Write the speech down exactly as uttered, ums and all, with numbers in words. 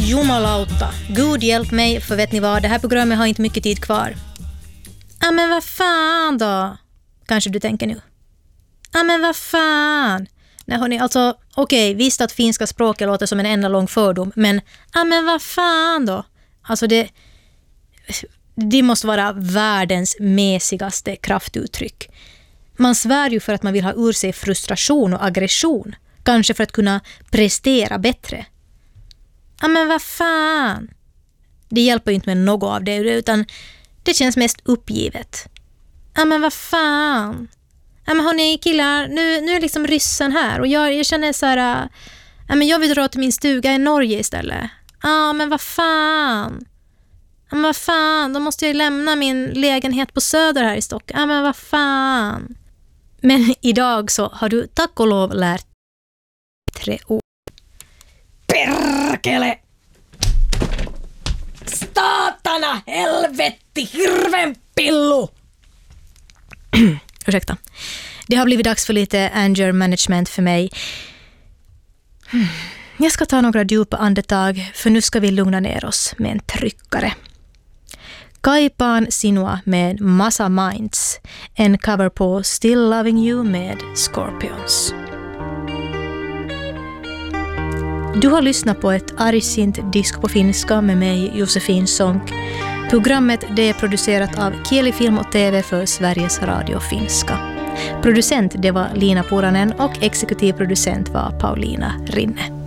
Jumalauta, Gud hjälp mig, för vet ni vad, det här programmet har inte mycket tid kvar. Ja men vad fan då? Kanske du tänker nu. Ja men vad fan? Nej hörni, alltså okej, okay, visst att finska språket låter som en enda lång fördom, men ja men vad fan då? Alltså det, det måste vara världens mesigaste kraftuttryck. Man svär ju för att man vill ha ur sig frustration och aggression, kanske för att kunna prestera bättre. Ja men vad fan? Det hjälper ju inte med något av det, utan det känns mest uppgivet. Ja men vad fan? Ja men hörni killar, nu, nu är liksom ryssen här och jag, jag känner så här, ja men jag vill dra till min stuga i Norge istället. Ja men vad fan? Ja men vad fan, då måste jag lämna min lägenhet på Söder här i Stockholm. Ja men vad fan? Men idag så har du tack och lov lärt tre ord. Perkele! Statana, helvetti, hirven pillu! Ursäkta. Det har blivit dags för lite anger management för mig. Jag ska ta några djupa andetag, för nu ska vi lugna ner oss med en tryckare. Kaipaan sinua med Massa Minds, en cover på Still Loving You med Scorpions. Du har lyssnat på ett argsint disk på finska med mig, Josefin Sonck. Programmet det är producerat av Kieli Film och T V för Sveriges Radio Finska. Producent det var Lina Puranen och exekutiv producent var Paulina Rinne.